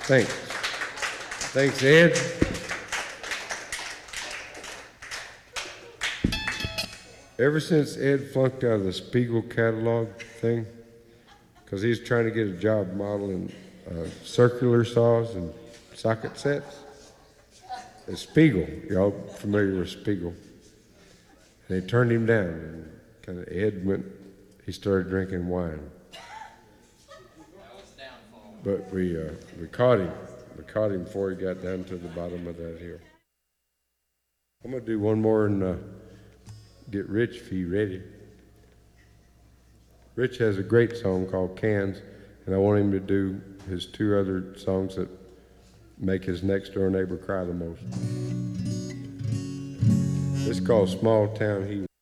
Thanks. Thanks, Ed. Ever since Ed flunked out of the Spiegel catalog thing, because he's trying to get a job modeling circular saws and socket sets, at Spiegel, y'all familiar with Spiegel? And they turned him down, and kind of Ed went, he started drinking wine. But we caught him. We caught him before he got down to the bottom of that hill. I'm gonna do one more and get Rich if he's ready. Rich has a great song called Cans, and I want him to do his two other songs that make his next door neighbor cry the most. It's called Small Town Hero.